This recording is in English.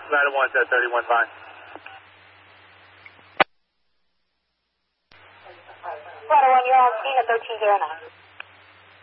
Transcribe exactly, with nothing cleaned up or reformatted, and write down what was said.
Nevada one's at thirty-one Vine. Nevada one, you're on scene at thirteen oh nine.